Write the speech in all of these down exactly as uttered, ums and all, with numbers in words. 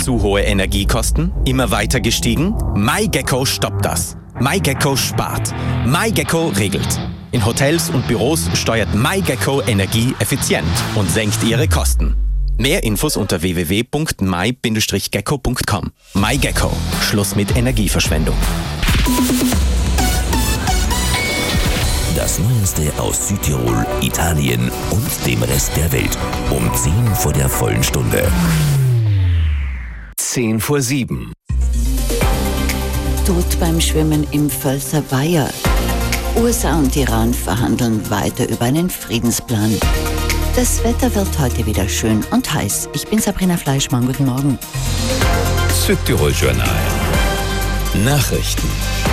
Zu hohe Energiekosten? Immer weiter gestiegen? MyGecko stoppt das. MyGecko spart. MyGecko regelt. In Hotels und Büros steuert MyGecko Energie effizient und senkt ihre Kosten. Mehr Infos unter w w w punkt my Bindestrich gecko punkt com. MyGecko. Schluss mit Energieverschwendung. Das Neueste aus Südtirol, Italien und dem Rest der Welt. Um zehn vor der vollen Stunde. zehn vor sieben. Tod beim Schwimmen im Völser Weiher. U S A und Iran verhandeln weiter über einen Friedensplan. Das Wetter wird heute wieder schön und heiß. Ich bin Sabrina Fleischmann. Guten Morgen. Südtirol Journal. Nachrichten.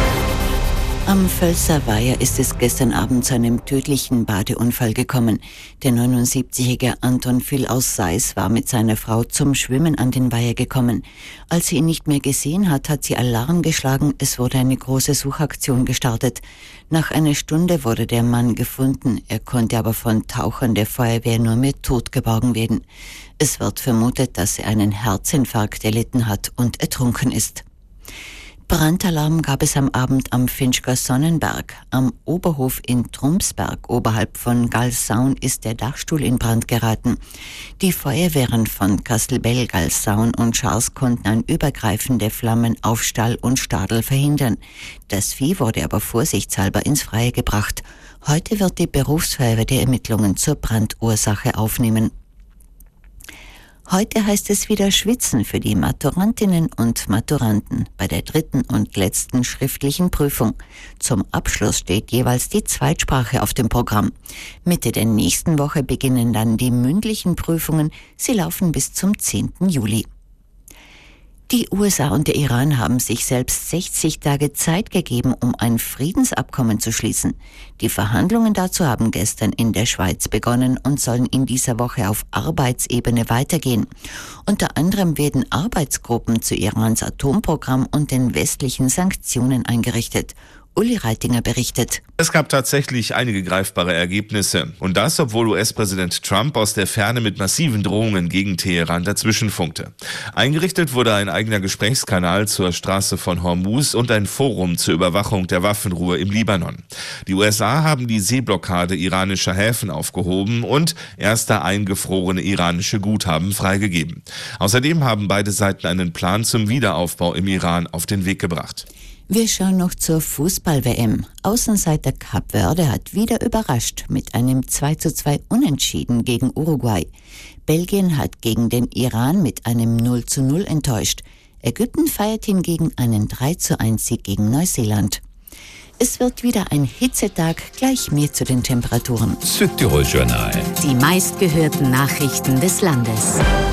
Am Völser Weiher ist es gestern Abend zu einem tödlichen Badeunfall gekommen. Der neunundsiebzigjährige Anton Phil aus Seis war mit seiner Frau zum Schwimmen an den Weiher gekommen. Als sie ihn nicht mehr gesehen hat, hat sie Alarm geschlagen. Es wurde eine große Suchaktion gestartet. Nach einer Stunde wurde der Mann gefunden. Er konnte aber von Tauchern der Feuerwehr nur mehr tot geborgen werden. Es wird vermutet, dass er einen Herzinfarkt erlitten hat und ertrunken ist. Brandalarm gab es am Abend am Finchker Sonnenberg. Am Oberhof in Trumsberg, oberhalb von Galsaun, ist der Dachstuhl in Brand geraten. Die Feuerwehren von Kastelbell, Galsaun und Schars konnten ein Übergreifen der Flammen auf Stall und Stadel verhindern. Das Vieh wurde aber vorsichtshalber ins Freie gebracht. Heute wird die Berufsfeuerwehr die Ermittlungen zur Brandursache aufnehmen. Heute heißt es wieder Schwitzen für die Maturantinnen und Maturanten bei der dritten und letzten schriftlichen Prüfung. Zum Abschluss steht jeweils die Zweitsprache auf dem Programm. Mitte der nächsten Woche beginnen dann die mündlichen Prüfungen. Sie laufen bis zum zehnten Juli. Die U S A und der Iran haben sich selbst sechzig Tage Zeit gegeben, um ein Friedensabkommen zu schließen. Die Verhandlungen dazu haben gestern in der Schweiz begonnen und sollen in dieser Woche auf Arbeitsebene weitergehen. Unter anderem werden Arbeitsgruppen zu Irans Atomprogramm und den westlichen Sanktionen eingerichtet. Uli Reitinger berichtet. Es gab tatsächlich einige greifbare Ergebnisse. Und das, obwohl U S-Präsident Trump aus der Ferne mit massiven Drohungen gegen Teheran dazwischenfunkte. Eingerichtet wurde ein eigener Gesprächskanal zur Straße von Hormuz und ein Forum zur Überwachung der Waffenruhe im Libanon. Die U S A haben die Seeblockade iranischer Häfen aufgehoben und erste eingefrorene iranische Guthaben freigegeben. Außerdem haben beide Seiten einen Plan zum Wiederaufbau im Iran auf den Weg gebracht. Wir schauen noch zur Fußball-W M. Außenseiter Kap Verde hat wieder überrascht mit einem zwei zu zwei Unentschieden gegen Uruguay. Belgien hat gegen den Iran mit einem null zu null enttäuscht. Ägypten feiert hingegen einen drei zu eins Sieg gegen Neuseeland. Es wird wieder ein Hitzetag, gleich mehr zu den Temperaturen. Südtirol Journal. Die meistgehörten Nachrichten des Landes.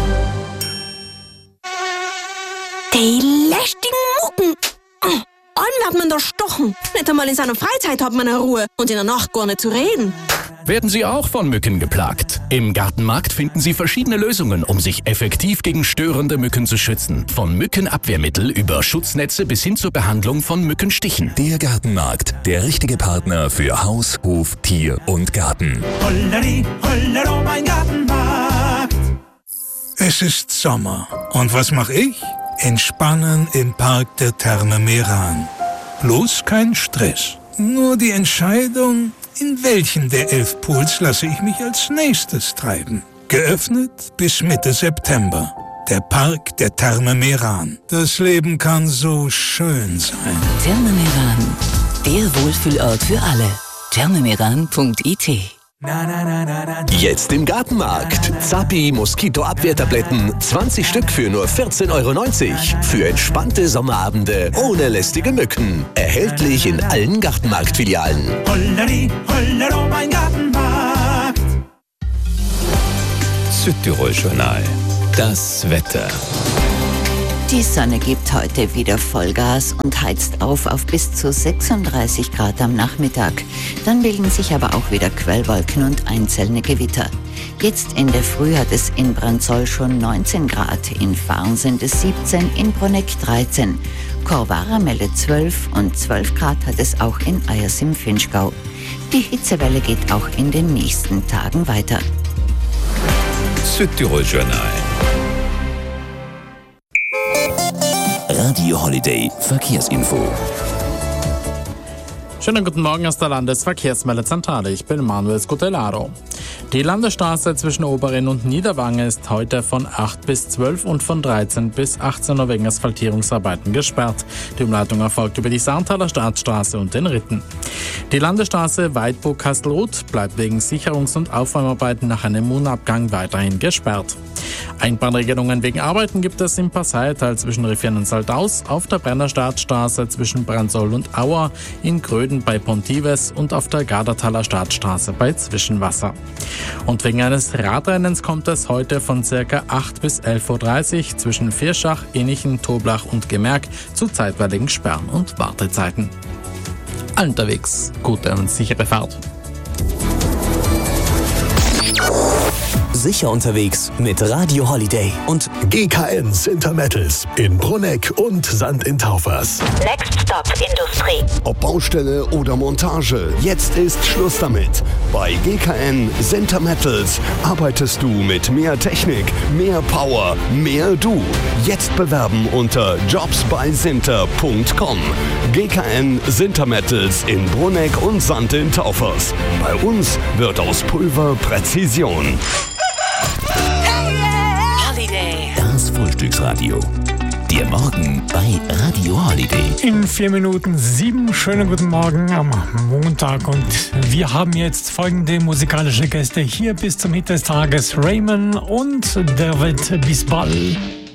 Die lästigen Mucken. An wird man da stochen. Nicht einmal in seiner Freizeit hat man eine Ruhe und in der Nacht gar nicht zu reden. Werden Sie auch von Mücken geplagt? Im Gartenmarkt finden Sie verschiedene Lösungen, um sich effektiv gegen störende Mücken zu schützen. Von Mückenabwehrmittel über Schutznetze bis hin zur Behandlung von Mückenstichen. Der Gartenmarkt, der richtige Partner für Haus, Hof, Tier und Garten. Holleri, hollero, mein Gartenmarkt. Es ist Sommer. Und was mache ich? Entspannen im Park der Therme Meran. Bloß kein Stress. Nur die Entscheidung, in welchen der elf Pools lasse ich mich als nächstes treiben. Geöffnet bis Mitte September. Der Park der Therme Meran. Das Leben kann so schön sein. Therme Meran, der Wohlfühlort für alle. thermemeran punkt i t. Jetzt im Gartenmarkt. Zappi Moskitoabwehrtabletten, zwanzig Stück für nur vierzehn Euro neunzig. Für entspannte Sommerabende ohne lästige Mücken. Erhältlich in allen Gartenmarktfilialen. Holleri, hollero, mein Gartenmarkt. Südtirol Journal. Das Wetter. Die Sonne gibt heute wieder Vollgas und heizt auf auf bis zu sechsunddreißig Grad am Nachmittag. Dann bilden sich aber auch wieder Quellwolken und einzelne Gewitter. Jetzt in der Früh hat es in Brandsol schon neunzehn Grad, in Farn sind es siebzehn, in Bruneck dreizehn. Korvara meldet zwölf und zwölf Grad hat es auch in Eyers im Finchgau. Die Hitzewelle geht auch in den nächsten Tagen weiter. Südtirol Journal. Radio Holiday Verkehrsinfo. Schönen guten Morgen aus der Landesverkehrsmeldezentrale. Ich bin Manuel Scutellaro. Die Landesstraße zwischen Oberrinn und Niederwange ist heute von acht bis zwölf und von dreizehn bis achtzehn Uhr wegen Asphaltierungsarbeiten gesperrt. Die Umleitung erfolgt über die Saarnthaler Staatsstraße und den Ritten. Die Landesstraße Weidburg-Kastelruth bleibt wegen Sicherungs- und Aufräumarbeiten nach einem Mohnabgang weiterhin gesperrt. Einbahnregelungen wegen Arbeiten gibt es im Passierteil zwischen Riffieren und Saldaus, auf der Brenner Staatsstraße zwischen Brandsol und Auer, in Gröden bei Pontives und auf der Gardertaler Staatsstraße bei Zwischenwasser. Und wegen eines Radrennens kommt es heute von ca. acht bis elf Uhr dreißig zwischen Vierschach, Innichen, Toblach und Gemerk zu zeitweiligen Sperren und Wartezeiten. Allen unterwegs gute und sichere Fahrt. Sicher unterwegs mit Radio Holiday und G K N Sintermettels in Brunegg und Sand in Taufers. Next Stop Industrie. Ob Baustelle oder Montage, jetzt ist Schluss damit. Bei G K N Sintermettels arbeitest du mit mehr Technik, mehr Power, mehr du. Jetzt bewerben unter jobs bei sinter punkt com. G K N Sintermettels in Brunegg und Sand in Taufers. Bei uns wird aus Pulver Präzision. Das Frühstücksradio. Der Morgen bei Radio Holiday. In vier Minuten sieben. Schönen guten Morgen am Montag. Und wir haben jetzt folgende musikalische Gäste hier bis zum Hit des Tages. Raymond und David Bisbal.